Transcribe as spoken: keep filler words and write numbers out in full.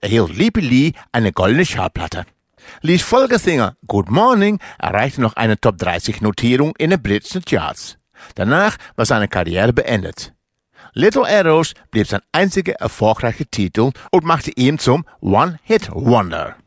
erhielt Leapy Lee eine goldene Schallplatte. Lees Folgesingle Good Morning erreichte noch eine Top dreißig Notierung in den britischen Charts. Danach war seine Karriere beendet. Little Arrows blieb sein einziger erfolgreicher Titel und machte ihn zum One-Hit-Wonder.